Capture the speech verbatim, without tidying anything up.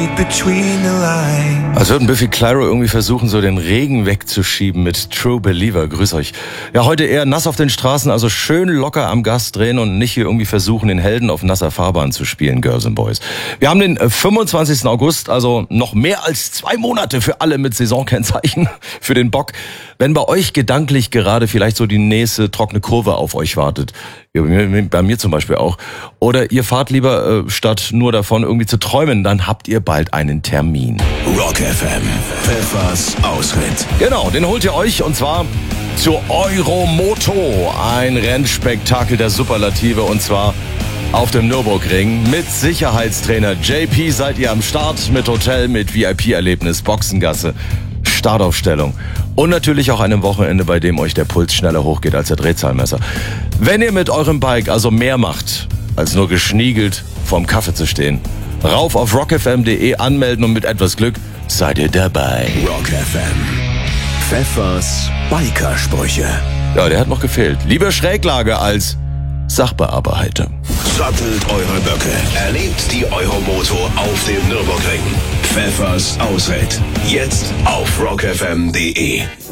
read between the lines. Als würden Biffy Clyro irgendwie versuchen, so den Regen wegzuschieben mit True Believer. Grüß euch. Ja, heute eher nass auf den Straßen, also schön locker am Gas drehen und nicht hier irgendwie versuchen, den Helden auf nasser Fahrbahn zu spielen, Girls and Boys. Wir haben den fünfundzwanzigsten August, also noch mehr als zwei Monate für alle mit Saisonkennzeichen für den Bock. Wenn bei euch gedanklich gerade vielleicht so die nächste trockene Kurve auf euch wartet, bei mir zum Beispiel auch, oder ihr fahrt lieber, äh, statt nur davon irgendwie zu träumen, dann habt ihr bald einen Termin. Rock F M, Pfeffers Ausritt. Genau, den holt ihr euch und zwar zur Euromoto, ein Rennspektakel der Superlative und zwar auf dem Nürburgring mit Sicherheitstrainer J P seid ihr am Start, mit Hotel, mit V I P-Erlebnis, Boxengasse, Startaufstellung und natürlich auch einem Wochenende, bei dem euch der Puls schneller hochgeht als der Drehzahlmesser. Wenn ihr mit eurem Bike also mehr macht, als nur geschniegelt vorm Kaffee zu stehen, rauf auf rock f m punkt d e anmelden und mit etwas Glück seid ihr dabei. Rock F M, Pfeffers Bikersprüche. Ja, der hat noch gefehlt. Lieber Schräglage als Sachbearbeiter. Sattelt eure Böcke. Erlebt die Euromoto auf dem Nürburgring. Pfeffers Ausritt. Jetzt auf rock f m punkt d e.